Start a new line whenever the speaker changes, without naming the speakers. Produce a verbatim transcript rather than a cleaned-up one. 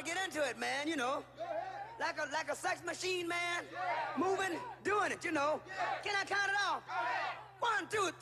to get into it, man, you know. Like a, like a sex machine, man. Moving, doing it, you know. Can I count it off? One, two, three.